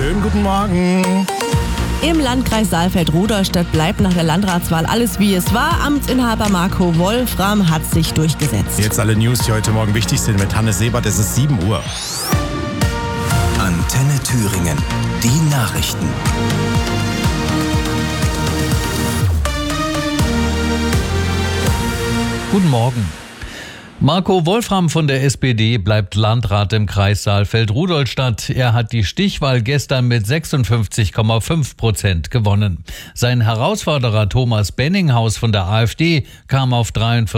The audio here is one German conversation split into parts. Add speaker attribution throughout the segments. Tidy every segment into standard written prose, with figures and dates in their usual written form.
Speaker 1: Schönen guten Morgen.
Speaker 2: Im Landkreis Saalfeld-Rudolstadt bleibt nach der Landratswahl alles wie es war. Amtsinhaber Marco Wolfram hat sich durchgesetzt.
Speaker 1: Jetzt alle News, die heute Morgen wichtig sind mit Hannes Sebert. Es ist 7 Uhr.
Speaker 3: Antenne Thüringen. Die Nachrichten.
Speaker 4: Guten Morgen. Marco Wolfram von der SPD bleibt Landrat im Kreis Saalfeld-Rudolstadt. Er hat die Stichwahl gestern mit 56,5% gewonnen. Sein Herausforderer Thomas Benninghaus von der AfD kam auf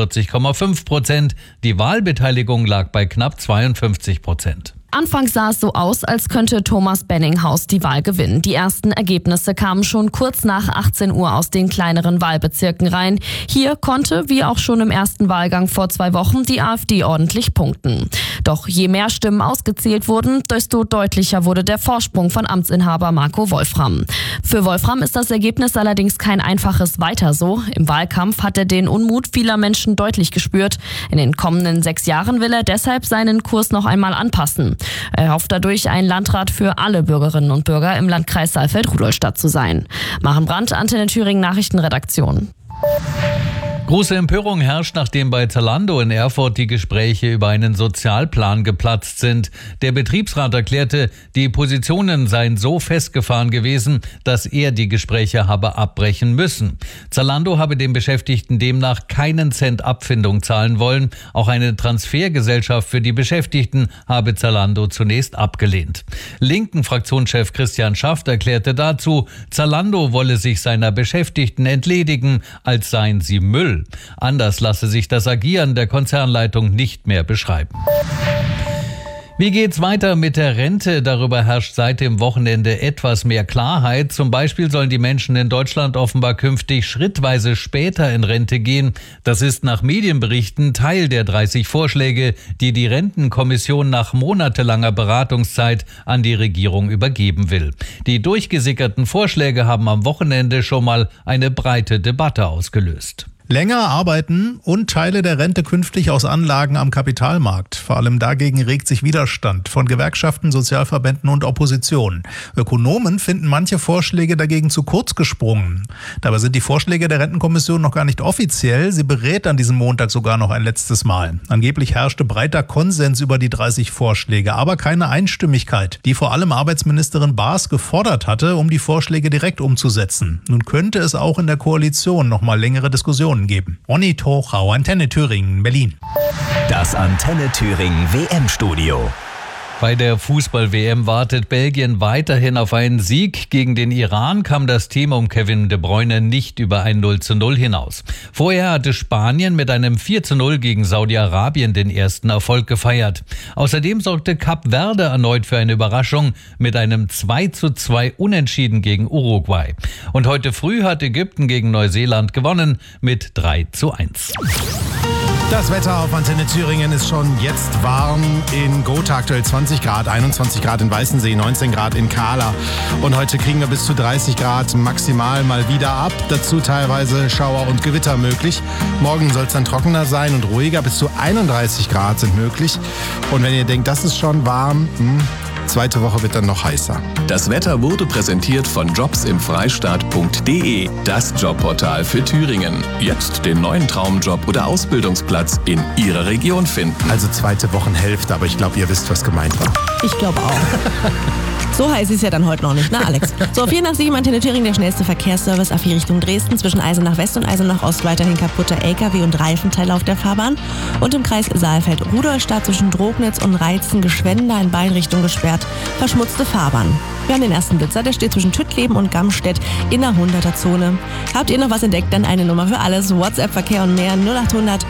Speaker 4: 43,5%. Die Wahlbeteiligung lag bei knapp 52%.
Speaker 5: Anfangs sah es so aus, als könnte Thomas Benninghaus die Wahl gewinnen. Die ersten Ergebnisse kamen schon kurz nach 18 Uhr aus den kleineren Wahlbezirken rein. Hier konnte, wie auch schon im ersten Wahlgang vor 2 Wochen, die AfD ordentlich punkten. Doch je mehr Stimmen ausgezählt wurden, desto deutlicher wurde der Vorsprung von Amtsinhaber Marco Wolfram. Für Wolfram ist das Ergebnis allerdings kein einfaches Weiter so. Im Wahlkampf hat er den Unmut vieler Menschen deutlich gespürt. In den kommenden 6 Jahren will er deshalb seinen Kurs noch einmal anpassen. Er hofft dadurch, ein Landrat für alle Bürgerinnen und Bürger im Landkreis Saalfeld-Rudolstadt zu sein. Maren Brandt, Antenne Thüringen Nachrichtenredaktion.
Speaker 4: Große Empörung herrscht, nachdem bei Zalando in Erfurt die Gespräche über einen Sozialplan geplatzt sind. Der Betriebsrat erklärte, die Positionen seien so festgefahren gewesen, dass er die Gespräche habe abbrechen müssen. Zalando habe den Beschäftigten demnach keinen Cent Abfindung zahlen wollen. Auch eine Transfergesellschaft für die Beschäftigten habe Zalando zunächst abgelehnt. Linken Fraktionschef Christian Schaft erklärte dazu, Zalando wolle sich seiner Beschäftigten entledigen, als seien sie Müll. Anders lasse sich das Agieren der Konzernleitung nicht mehr beschreiben. Wie geht's weiter mit der Rente? Darüber herrscht seit dem Wochenende etwas mehr Klarheit. Zum Beispiel sollen die Menschen in Deutschland offenbar künftig schrittweise später in Rente gehen. Das ist nach Medienberichten Teil der 30 Vorschläge, die die Rentenkommission nach monatelanger Beratungszeit an die Regierung übergeben will. Die durchgesickerten Vorschläge haben am Wochenende schon mal eine breite Debatte ausgelöst.
Speaker 6: Länger arbeiten und Teile der Rente künftig aus Anlagen am Kapitalmarkt. Vor allem dagegen regt sich Widerstand von Gewerkschaften, Sozialverbänden und Opposition. Ökonomen finden manche Vorschläge dagegen zu kurz gesprungen. Dabei sind die Vorschläge der Rentenkommission noch gar nicht offiziell. Sie berät an diesem Montag sogar noch ein letztes Mal. Angeblich herrschte breiter Konsens über die 30 Vorschläge, aber keine Einstimmigkeit, die vor allem Arbeitsministerin Baas gefordert hatte, um die Vorschläge direkt umzusetzen. Nun könnte es auch in der Koalition noch mal längere Diskussionen geben. Ronny Tochau, Antenne Thüringen, Berlin.
Speaker 3: Das Antenne Thüringen WM-Studio.
Speaker 4: Bei der Fußball-WM wartet Belgien weiterhin auf einen Sieg. Gegen den Iran kam das Team um Kevin De Bruyne nicht über ein 0:0 hinaus. Vorher hatte Spanien mit einem 4:0 gegen Saudi-Arabien den ersten Erfolg gefeiert. Außerdem sorgte Kap Verde erneut für eine Überraschung mit einem 2:2 Unentschieden gegen Uruguay. Und heute früh hat Ägypten gegen Neuseeland gewonnen mit 3:1.
Speaker 1: Das Wetter auf Antenne Thüringen ist schon jetzt warm. In Gotha aktuell 20 Grad, 21 Grad in Weißensee, 19 Grad in Kahla. Und heute kriegen wir bis zu 30 Grad maximal mal wieder ab. Dazu teilweise Schauer und Gewitter möglich. Morgen soll es dann trockener sein und ruhiger. Bis zu 31 Grad sind möglich. Und wenn ihr denkt, das ist schon warm, zweite Woche wird dann noch heißer.
Speaker 3: Das Wetter wurde präsentiert von jobsimfreistaat.de, das Jobportal für Thüringen. Jetzt den neuen Traumjob oder Ausbildungsplatz in Ihrer Region finden.
Speaker 1: Also zweite Wochenhälfte, aber ich glaube, ihr wisst, was gemeint war.
Speaker 2: Ich glaube auch. So heiß ist es ja dann heute noch nicht, ne Alex? So, auf 84 im Antenne Thüringen der schnellste Verkehrsservice A4 Richtung Dresden. Zwischen Eisenach West und Eisenach Ost weiterhin kaputter LKW und Reifenteile auf der Fahrbahn. Und im Kreis Saalfeld-Rudolstadt zwischen Drognitz und Reizen-Gschwende in beiden Richtungen gesperrt. Verschmutzte Fahrbahn. Wir haben den ersten Blitzer, der steht zwischen Tüttleben und Gamstedt in der 100er-Zone. Habt ihr noch was entdeckt? Dann eine Nummer für alles. WhatsApp, Verkehr und mehr 0800